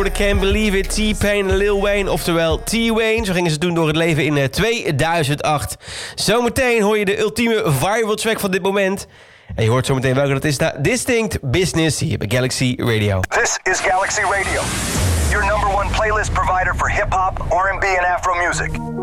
Can't Believe It, T-Pain en Lil Wayne, oftewel T-Wayne. Zo gingen ze toen door het leven in 2008. Zometeen hoor je de ultieme viral track van dit moment. En je hoort zometeen welke dat is. Distinct Business hier bij Galaxy Radio. This is Galaxy Radio, your number one playlist provider for hip-hop, R&B, and Afro music.